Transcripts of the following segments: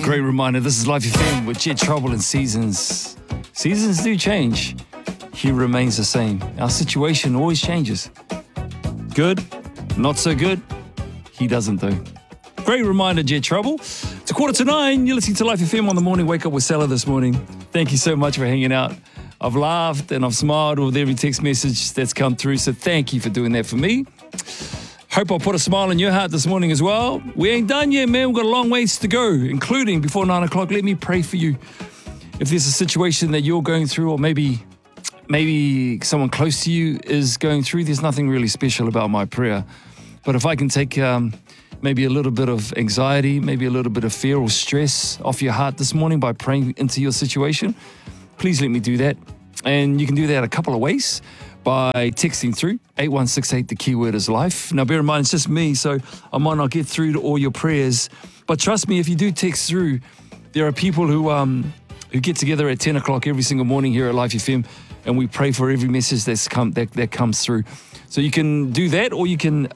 Great reminder. This is Life FM with Jet Trouble and Seasons. Seasons do change. He remains the same. Our situation always changes. Good, not so good. He doesn't though. Great reminder, Jet Trouble. It's 8:45. You're listening to Life FM on the morning. Wake up with Salah this morning. Thank you so much for hanging out. I've laughed and I've smiled with every text message that's come through. So thank you for doing that for me. Hope I'll put a smile in your heart this morning as well. We ain't done yet, man. We've got a long ways to go, including before 9 o'clock. Let me pray for you. If there's a situation that you're going through, or maybe someone close to you is going through, there's nothing really special about my prayer. But if I can take maybe a little bit of anxiety, maybe a little bit of fear or stress off your heart this morning by praying into your situation, please let me do that. And you can do that a couple of ways. By texting through 8168, the keyword is life. Now, bear in mind, it's just me, so I might not get through to all your prayers. But trust me, if you do text through, there are people who get together at 10 o'clock every single morning here at Life FM, and we pray for every message that comes through. So you can do that, or you can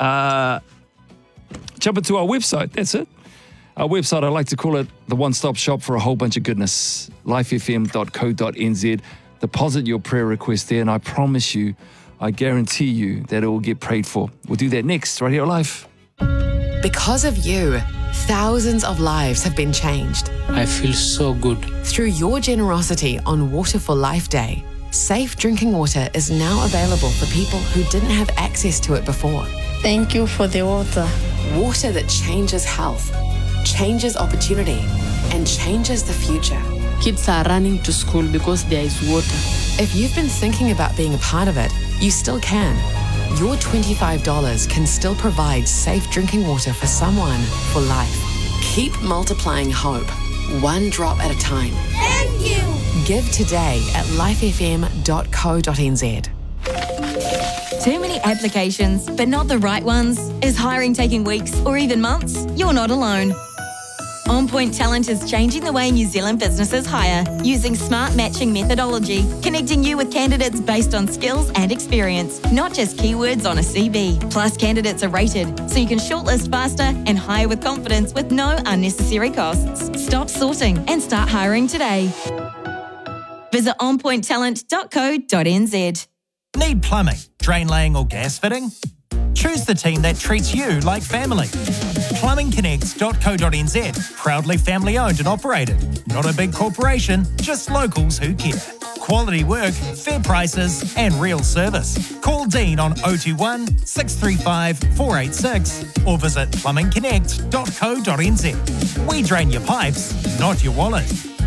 jump into our website. That's it. Our website, I like to call it the one-stop shop for a whole bunch of goodness. lifefm.co.nz. Deposit your prayer request there, and I promise you, I guarantee you that it will get prayed for. We'll do that next, right here at Life. Because of you, thousands of lives have been changed. I feel so good. Through your generosity on Water for Life Day, safe drinking water is now available for people who didn't have access to it before. Thank you for the water. Water that changes health, changes opportunity, and changes the future. Kids are running to school because there is water. If you've been thinking about being a part of it, you still can. Your $25 can still provide safe drinking water for someone for life. Keep multiplying hope, one drop at a time. Thank you. Give today at lifefm.co.nz. Too many applications, but not the right ones? Is hiring taking weeks or even months? You're not alone. On Point Talent is changing the way New Zealand businesses hire, using smart matching methodology, connecting you with candidates based on skills and experience, not just keywords on a CV. Plus, candidates are rated, so you can shortlist faster and hire with confidence with no unnecessary costs. Stop sorting and start hiring today. Visit onpointtalent.co.nz. Need plumbing, drain laying or gas fitting? Choose the team that treats you like family. Plumbingconnects.co.nz, proudly family owned and operated. Not a big corporation, just locals who care. Quality work, fair prices and real service. Call Dean on 021 635 486 or visit plumbingconnects.co.nz. We drain your pipes, not your wallet.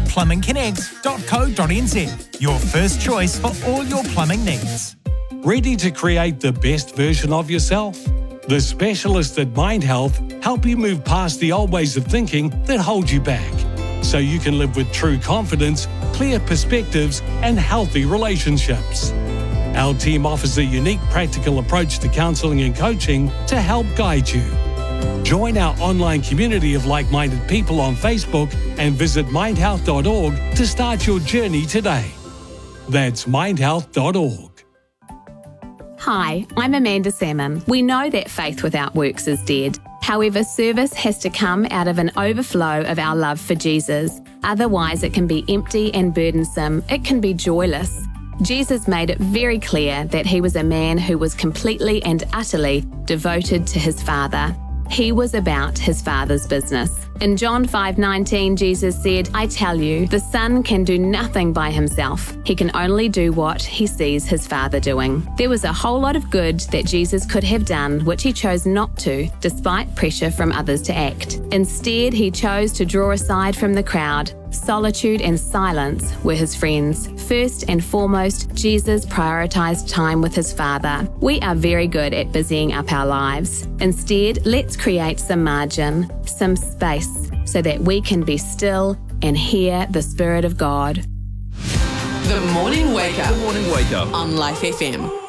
plumbingconnects.co.nz, your first choice for all your plumbing needs. Ready to create the best version of yourself? The specialists at Mind Health help you move past the old ways of thinking that hold you back, so you can live with true confidence, clear perspectives, and healthy relationships. Our team offers a unique practical approach to counselling and coaching to help guide you. Join our online community of like-minded people on Facebook and visit mindhealth.org to start your journey today. That's mindhealth.org. Hi, I'm Amanda Salmon. We know that faith without works is dead. However, service has to come out of an overflow of our love for Jesus. Otherwise, it can be empty and burdensome. It can be joyless. Jesus made it very clear that he was a man who was completely and utterly devoted to his Father. He was about his Father's business. In John 5:19, Jesus said, I tell you, the Son can do nothing by himself. He can only do what he sees his Father doing. There was a whole lot of good that Jesus could have done, which he chose not to, despite pressure from others to act. Instead, he chose to draw aside from the crowd. Solitude and silence were his friends. First and foremost, Jesus prioritized time with his Father. We are very good at busying up our lives. Instead, let's create some margin, some space, so that we can be still and hear the Spirit of God. The Morning Wake Up. Good morning, wake up. On Life FM.